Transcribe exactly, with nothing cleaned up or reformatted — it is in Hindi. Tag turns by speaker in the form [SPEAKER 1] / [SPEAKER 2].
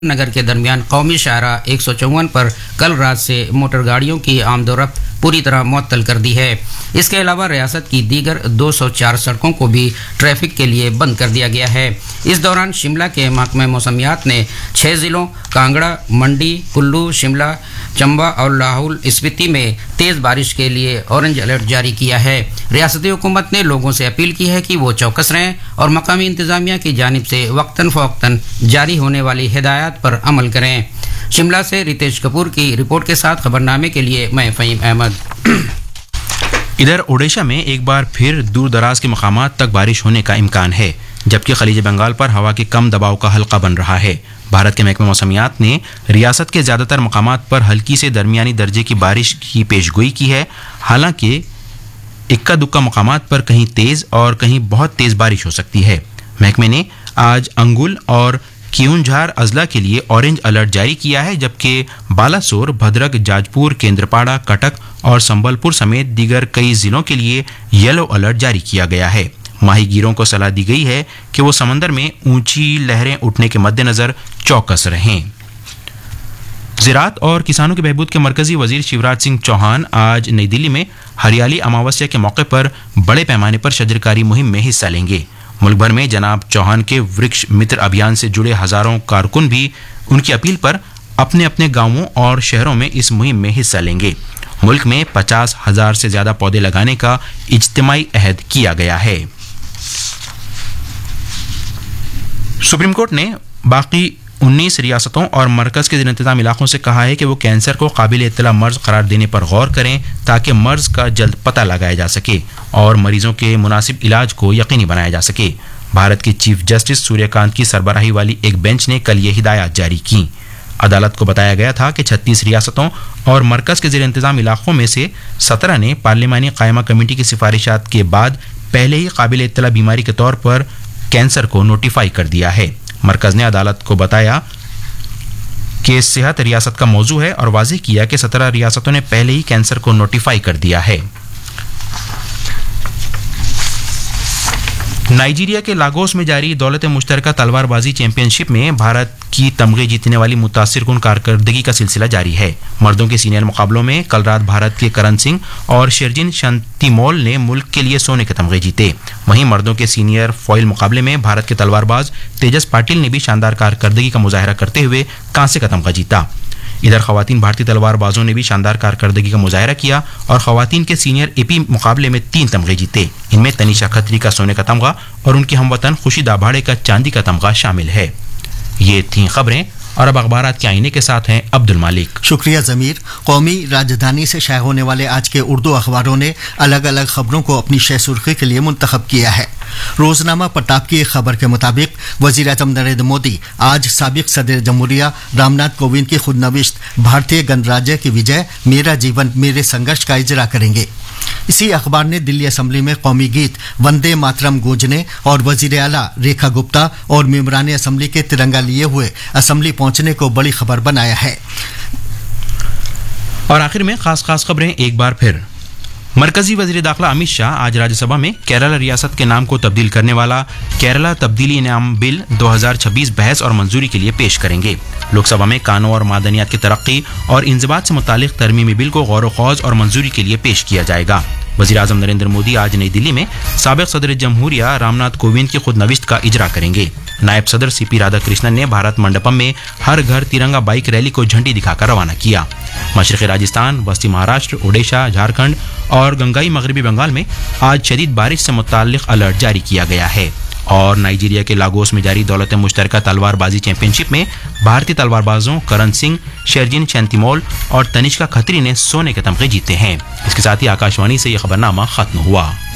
[SPEAKER 1] नगर के दरमियान कौमी शाहराह एक सौ चौवन पर कल रात से मोटर गाड़ियों की आमदोरफ्त पूरी तरह मुअत्तल कर दी है। इसके अलावा रियासत की दीगर दो सौ चार सड़कों को भी ट्रैफिक के लिए बंद कर दिया गया है। इस दौरान शिमला के महकमा मौसमियात ने छः ज़िलों कांगड़ा, मंडी, कुल्लू, शिमला, चंबा और लाहौल स्पीति में तेज़ बारिश के लिए ऑरेंज अलर्ट जारी किया है। रियासती हुकूमत ने लोगों से अपील की है कि वो चौकस रहें और मकामी इंतज़ामिया की जानिब से वक्तन फ़वक्तन जारी होने वाली हिदायत पर अमल करें। शिमला से रितेश कपूर की रिपोर्ट के साथ खबरनामे के लिए मैं फ़हीम अहमद।
[SPEAKER 2] इधर ओडिशा में एक बार फिर दूर दराज के मकामात तक बारिश होने का इम्कान है, जबकि खलीज बंगाल पर हवा के कम दबाव का हल्का बन रहा है। भारत के महकमे मौसमियात ने रियासत के ज़्यादातर मकामात पर हल्की से दरमियानी दर्जे की बारिश की पेशगोई की है। हालांकि इक्का दुक्का मकामात पर कहीं तेज़ और कहीं बहुत तेज़ बारिश हो सकती है। महकमे ने आज अंगुल और किऊंझार अजला के लिए ऑरेंज अलर्ट जारी किया है, जबकि बालासोर, भद्रक, जाजपुर, केंद्रपाड़ा, कटक और संबलपुर समेत दीगर कई जिलों के लिए येलो अलर्ट जारी किया गया है। माहीगीरों को सलाह दी गई है कि वो समंदर में ऊंची लहरें उठने के मद्देनजर चौकस रहें। ज़राअत और किसानों के बहबूद के मरकजी वजीर शिवराज सिंह चौहान आज नई दिल्ली में हरियाली अमावस्या के मौके पर बड़े पैमाने पर शजरकारी मुहिम में हिस्सा लेंगे। मुल्क भर में जनाब चौहान के वृक्ष मित्र अभियान से जुड़े हजारों कारकुन भी उनकी अपील पर अपने अपने गांवों और शहरों में इस मुहिम में हिस्सा लेंगे। मुल्क में पचास हजार से ज्यादा पौधे लगाने का इज्तिमाई अहद किया गया है। सुप्रीम कोर्ट ने बाकी उन्नीस रियासतों और मरकज के ज़ेर-इंतज़ाम इलाकों से कहा है कि वो कैंसर को काबिल इत्तला मर्ज करार देने पर गौर करें, ताकि मर्ज का जल्द पता लगाया जा सके और मरीजों के मुनासिब इलाज को यकीनी बनाया जा सके। भारत के चीफ जस्टिस सूर्यकांत की सरबराही वाली एक बेंच ने कल ये हिदायत जारी की। अदालत को बताया गया था कि छत्तीस रियासतों और मरकज के ज़ेर-इंतज़ाम इलाकों में से सत्रह ने पार्लिमानी कायमा कमेटी की सिफारिशात के बाद पहले ही काबिल इत्तला बीमारी के तौर पर कैंसर को नोटिफाई कर दिया है। मरकज ने अदालत को बताया कि सेहत रियासत का मौजू है और वाज़ेह किया कि सत्रह रियासतों ने पहले ही कैंसर को नोटिफाई कर दिया है। नाइजीरिया के लागोस में जारी दौलत मुश्तरका तलवारबाजी चैंपियनशिप में भारत की तमगे जीतने वाली मुतासिर कुन कारकर्दगी का सिलसिला जारी है। मर्दों के सीनियर मुकाबलों में कल रात भारत के करण सिंह और शेरजिन शंतिमोल ने मुल्क के लिए सोने के तमगे जीते। वहीं मर्दों के सीनियर फॉइल मुकाबले में भारत के तलवारबाज तेजस पाटिल ने भी शानदार कारकर्दगी का मुजाहरा करते हुए कांसे का तमगा जीता। इधर खवातीन भारतीय तलवारबाजों ने भी शानदार कारकर्दगी का मुजाहरा किया और खवातीन के सीनियर एपी मुकाबले में तीन तमगे जीते। इनमें तनीषा खत्री का सोने का तमगा और उनकी हमवतन खुशी दाभाड़े का चांदी का तमगा शामिल है। ये थी खबरें और अब अखबारात के आईने के साथ हैं अब्दुल मालिक।
[SPEAKER 3] शुक्रिया ज़मीर। कौमी राजधानी से शाया होने वाले आज के उर्दू अखबारों ने अलग अलग खबरों को अपनी शह सुर्खी के लिए मुंतखब किया है। रोजनामा प्रताप की एक खबर के मुताबिक वज़ीर आज़म नरेंद्र मोदी आज साबिक सदर जमहूरिया रामनाथ कोविंद की खुदनविश्त भारतीय गणराज्य की विजय, मेरा जीवन मेरे संघर्ष का इजरा करेंगे। इसी अखबार ने दिल्ली असेंबली में कौमी गीत वंदे मातरम गूंजने और वजीर आला रेखा गुप्ता और मेंबरान असेंबली के तिरंगा लिए हुए असेंबली पहुंचने को बड़ी खबर बनाया है।
[SPEAKER 2] और आखिर में खास खास खबरें एक बार फिर। मरकजी वजीर दाखिला अमित शाह आज राज्यसभा में केरला रियासत के नाम को तब्दील करने वाला केरला तब्दीली इनाम बिल दो हज़ार छब्बीस बहस और मंजूरी के लिए पेश करेंगे। लोकसभा में कानून और मादनियात की तरक्की और इंज़िबात से मुतालिक तरमीमी बिल को गौर ख्वाज और मंजूरी के लिए पेश किया जाएगा। वज़ीर आज़म नरेंद्र मोदी आज नई दिल्ली में साबिक सदर जमहूरिया रामनाथ कोविंद की खुदनविश्त का इजरा करेंगे। नायब सदर सी पी राधाकृष्णन ने भारत मंडपम में हर घर तिरंगा बाइक रैली को झंडी दिखाकर रवाना किया। मशरक़ी राजस्थान, वस्ती महाराष्ट्र, ओडिशा, झारखंड और गंगाई मगरबी बंगाल में आज शदीद बारिश से मुताल्लिक अलर्ट जारी किया गया है। और नाइजीरिया के लागोस में जारी दौलत मुश्तरका तलवारबाजी चैंपियनशिप में भारतीय तलवारबाजों करण सिंह, शेरजिन शंतिमोल और तनिष्का खत्री ने सोने के तमगे जीते हैं। इसके साथ ही आकाशवाणी से यह खबरनामा खत्म हुआ।